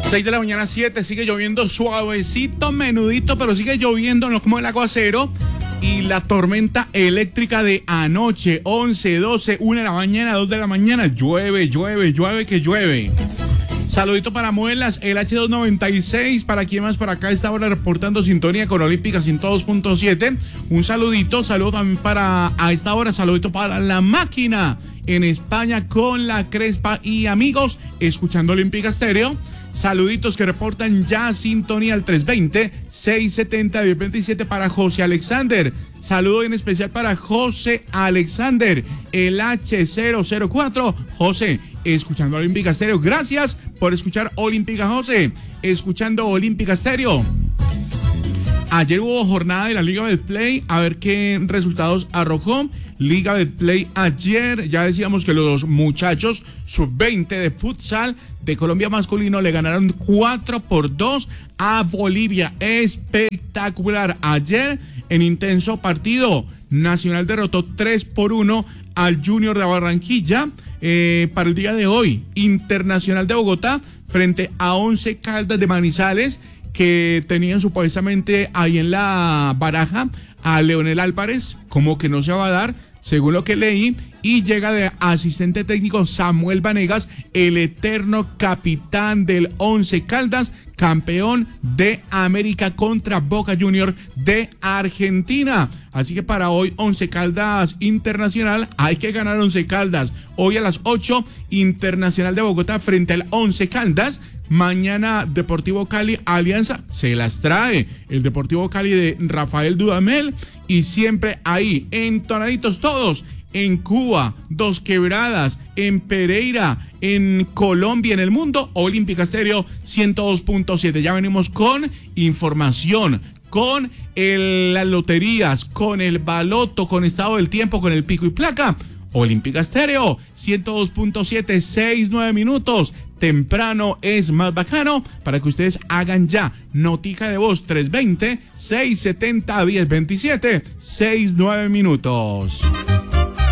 6 de la mañana, 7, sigue lloviendo suavecito, menudito, pero sigue lloviendo, no como el aguacero. Y la tormenta eléctrica de anoche, 11, 12, 1 de la mañana, 2 de la mañana, llueve, que llueve. Saludito para Muelas, el H296, para quien más para acá está ahora reportando sintonía con Olímpica 102.7. Un saludito, saludo también para a esta hora, saludito para La Máquina en España con La Crespa y amigos, escuchando Olímpica Estéreo. Saluditos que reportan ya sintonía al 320-670-1027 para José Alexander. Saludo en especial para José Alexander, el H004. José, escuchando Olímpica Estéreo. Gracias por escuchar Olímpica, José. Escuchando Olímpica Estéreo. Ayer hubo jornada de la Liga Betplay, a ver qué resultados arrojó. Liga Betplay ayer, ya decíamos que los muchachos sub-20 de futsal de Colombia masculino le ganaron 4-2 a Bolivia. Espectacular. Ayer, en intenso partido, Nacional derrotó 3-1 al Junior de Barranquilla. Para el día de hoy, Internacional de Bogotá frente a 11 Caldas de Manizales, que tenían supuestamente ahí en la baraja a Leonel Álvarez, como que no se va a dar, según lo que leí, y llega de asistente técnico Samuel Vanegas, el eterno capitán del 11 Caldas, campeón de América contra Boca Junior de Argentina. Así que para hoy, 11 Caldas Internacional, hay que ganar 11 Caldas. Hoy a las 8, Internacional de Bogotá frente al 11 Caldas. Mañana Deportivo Cali Alianza se las trae el Deportivo Cali de Rafael Dudamel, y siempre ahí entonaditos todos en Cuba, Dos Quebradas, en Pereira, en Colombia, en el mundo. Olímpica Estéreo 102.7. Ya venimos con información, con las loterías, con el baloto, con estado del tiempo, con el pico y placa. Olímpica Estéreo 102.7, 6-9 minutos. Temprano es más bacano, para que ustedes hagan ya notica de voz 320-670-1027, 6-9 minutos.